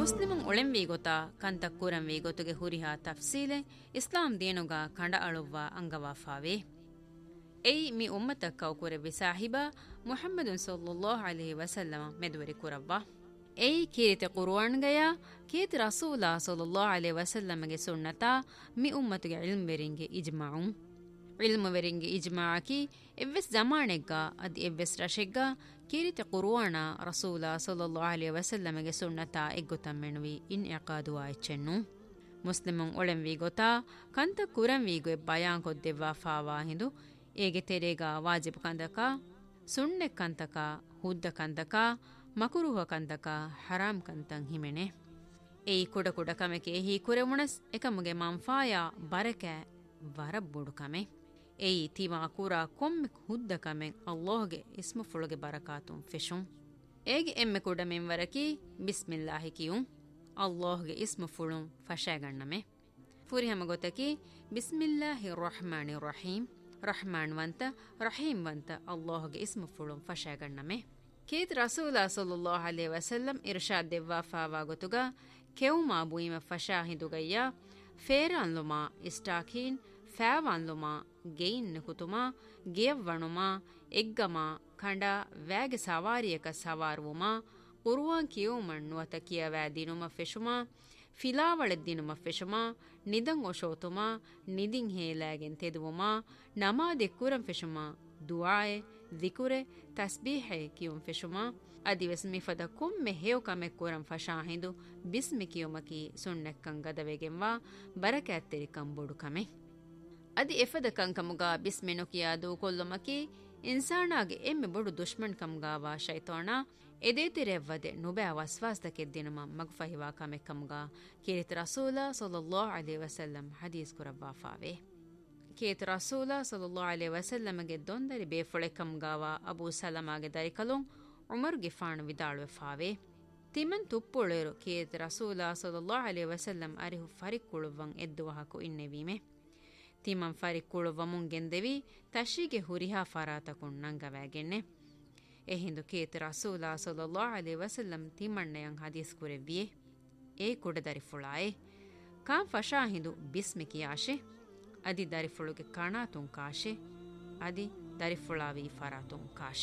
ಮುಸ್ಲಿಮುಂ ಒಳೆಂವಿ ಗೊತಾ ಕಂತ ಕುರಂವಿ ಗೊತುಗೆ ಹುರಿಹಾ ತಫ್ಸೀಲೆ ಇಸ್ಲಾಂ ದೇನುಗ ಕಂಡ ಅಳುವ್ವ ಅಂಗವಾಫಾವೆ ಎಯಿ ಮಿ ಉಮ್ಮತ ಕೌಕುರೆ ವಿಸಾಹಿಬಾ ಮುಹಮ್ಮದುನ್ ಸಲ್ಲಲ್ಲಾಹು ಅಲೈಹಿ ವಸಲ್ಲಮ ಮೆದುವರಿ ಕುರವ್ವ ಎಯಿ ಕೀರಿತೆ ಕುರ್ಆನ್ಗಯ ಕೀತಿ ರಸೂಲ ಸಲ್ಲಲ್ಲಾಹು ಅಲೈಹಿ ವಸಲ್ಲಮಗೆ ಸುನ್ನತಾ ಮಿ ಉಮ್ಮತುಗೆ ಇಲ್ಮ್ವೆರಿಂಗೆ ಇಜ್ಮಾಉಂ ಇಲ್ಮುವೆರಿಂಗೆ ಇಜ್ಮಾಅಕಿ ಎವ್ವೆಸ್ ಜಮಾನೆಗ್ಗ ಅದಿ ಎವ್ವೆಸ್ ರಶೆಗ್ಗ ಕೀರಿತೆ ಕುರ್ಆನ ರಸೂಲ ಸಲ್ಲಲ್ಲಾಹು ಅಲೈಹಿ ವಸಲ್ಲಮಗೆ ಸುನ್ನತಾ ಎಗ್ಗುತಮ್ಮೆಣುವಿ ಇನ್ ಇಕಾದು ಆಯ್ಚೆನ್ನು ಮುಸ್ಲಿಮುಂ ಒಳೆಂವಿ ಗೊತಾ ಕಂತ ಕುರಂವಿಗೆ ಬಯಾನ್ ಕೊದ್ದೆವ್ವಾ ಫಾವಾ ಹಿಂದು ಏಗೆ ತೆರೆಗ ವಾಜಿಬ್ ಕಂದಕ ಸುಣ್ಣೆ ಕಂತಕ ಹುದ್ದ ಕಂತಕ ಮಕುರುಹ ಕಂತಕ ಹರಾಮ್ ಕಂತಂ ಹಿಮೆನೆ ಏಯಿ ಕುಡ ಕುಡ ಕಮೆಕೆ ಹಿ ಕುರೆಮುಣಸ್ ಎಕಮುಗೆ ಮಂಫಾಯ ಬರಕೆ ವರಬ್ಬುಡು ಕಮೆ ಏಯಿ ತಿಮಾ ಕುರ ಕೊಮ್ಮೆ ಹುದ್ದ ಕಮೆ ಅಲ್ಲಾಹ್ಗೆ ಇಸ್ಮು ಫುಳುಗೆ ಬರಕಾತುಂ ಫಿಶುಂ ಏಗೆ ಎಮ್ಮೆ ಕುಡ ಮೆಂವರಕಿ ಬಿಸ್ಮಿಲ್ಲಾಹಿ ಕಿಯುಂ ಅಲ್ಲಾಹ್ಗೆ ಇಸ್ಮು ಫುಳುಂ ಫಶಾಗಣ್ಣಮೆ ಫುರಿಹಮ ಗೊತ್ತಕಿ ಬಿಸ್ಮಿಲ್ಲಾಹಿರ್ ರಹ್ಮಾನಿರ್ Rahim Rahman ವಂತ Rahim ವಂತ ಅಲ್ಲಾಹ್ಗೆ ಇಸ್ಮು ಫುಳುಂ ಫಶಾಗಣ್ಣಮೆ Keith ರಸೂಲ ಸಲ್ಲಲ್ಲಾಹು ಅಲೈಹಿ ವಸಲ್ಲಂ Irshad ದೆವ್ವಾ fava ಗೊತುಗ ಕೆವುಮಾ ಬುಯಿಮ ಫಶಾ ಹಿಂದುಗಯ್ಯ ಫೇರಾನ್ಲುಮಾ ಇಸ್ಟಾಕೀನ್ ಫෑವಾನ್ಲುಮಾ gain ಕುತುಮಾ ಗೆಯವ್ವಣುಮಾ ಎಗ್ಗಮಾ ಖಂಡ ವ್ಯಾಗೆ ಸವಾರಿಯಕ ಸವಾರುವುಮಾ ಕುರುವಾನ್ ಕಿಯುಮಣ್ ನುವತ ಕಿಯವෑ ದಿನುಮ ಫೆಶುಮಾ ಫಿಲಾವಳೆ ದಿನುಮ ಫೆಶುಮಾ ನಿದಂ ಒಶೋತುಮಾ ನಿದಿಂ ಹೇಲಾಗೆನ್ ತೆದುವುಮಾ ನಮಾದೆ ಕುರಂ ಫೆಶುಮಾ ದುಆಯೆ ದಿಕುರೆ ತಸ್ಬೀಹೆ ಕಿಯುಂ ಫೆಶುಮಾ ಅದಿವೆಸ್ ಮಿಫದ ಕೊಮ್ಮೆ ಹೇವ್ ಕಮೆ ಕುರಂ ಫಶಾ ಹಿಂದು ಬಿಸ್ಮಿ ಕಿಯುಮಕಿ ಸುಣ್ಣೆಕ್ಕಂ ಗದವೆಗೆಂವಾ ಬರಕಾತ್ತೆರಿ ಕಂಬುಡು ಕಮೆ ಅದಿ ಎಫದ ಕಂಕಮುಗ ಬಿಸ್ಮಿ ನುಕಿಯಾ ದೂ ಕೊಲ್ಲುಮಕಿ ಇನ್ಸಾನಾಗೆ ಎಮ್ಮೆ ಬೊಡು ದುಶ್ಮನ್ ಕಮ್ಗಾವಾ ಶೈತಾನ ಎದೇತಿರೆವ್ವದೆ ನುಬෑ ವಸ್ವಾಸ್ತಕ್ಕೆ ದಿನಮ ಮಗ್ಫಹಿವಾ ಕಮೆ ಕಮ್ಗ ಕೇರಿತ ರಸೂಲ ಸಲ್ಲಲ್ಲಾಹು ಅಲೈಹಿ ವಸಲ್ಲಂ ಹದೀಸ್ ಕುರವ್ವಾ ಫಾವೆ ಕೇತ ರಸೂಲ ಸಲ್ಲಲ್ಲಾಹು ಅಲೈಹಿ ವಸಲ್ಲಮಗೆ ದೊಂದರಿ ಬೇಫೊಳೆ ಕಮ್ಗಾವಾ ಅಬೂ ಸಲಮಾಗೆ ದರಿಕಲುಂ ಉಮರ್ಗೆ ಫಾಣು ವಿದಾಳುವೆ ಫಾವೆ ತಿಮನ್ ತುಪ್ಪುಳೇರು ಕೇತ ರಸೂಲ ಸಲ್ಲಲ್ಲಾಹು ಅಲೈಹಿ ವಸಲ್ಲಂ ಅರಿಹು ಫರಿಕ್ಕುಳುವಂ ಎದ್ದುವಹಕು ಇನ್ನೆವೀಮೆ ತಿಮಂ ಫರಿಕ್ಕುಳುವಮುಂಗೆಂದೆವಿ ತಶಿಗೆ ಹುರಿಹಾ ಫರಾತಕುಂ ನಂಗವಾಗೆನ್ನೆ ಎಹಿಂದು ಕೇತ ರಸೂಲ ಸಲ್ಲಲ್ಲಾಹು ಅಲೈಹಿ ವಸಲ್ಲಂ ತಿಮಣ್ಣೆಯಂ ಹದೀಸ್ ಕುರೆವ್ವಿಯೆ ಏ ಕುಡ ದರಿಫುಳಾಯೆ ಕಾಂ ಫಶಾ ಹಿಂದು ಬಿಸ್ಮಿ ಕಿಯಾಶೆ ಅದಿ ದರಿಫುಳುಗೆ ಕಣಾತುಂ ಕಾಶೆ ಅದಿ ದರಿಫುಳಾವಿ ಫರಾತುಂ ಕಾಶೆ